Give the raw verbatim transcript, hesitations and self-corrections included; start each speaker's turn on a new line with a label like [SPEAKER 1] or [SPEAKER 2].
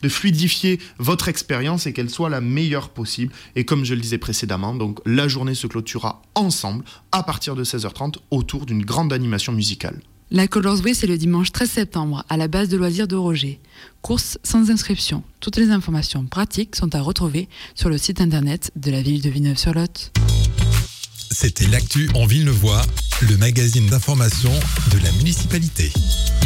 [SPEAKER 1] de fluidifier votre expérience et qu'elle soit la meilleure possible. Et comme je le disais précédemment, donc la journée se clôturera ensemble à partir de seize heures trente autour d'une grande animation musicale.
[SPEAKER 2] La Colors Way, c'est le dimanche treize septembre à la base de loisirs de Roger. Course sans inscription. Toutes les informations pratiques sont à retrouver sur le site internet de la ville de Villeneuve-sur-Lot.
[SPEAKER 3] C'était l'actu en Villeneuvois, le magazine d'information de la municipalité.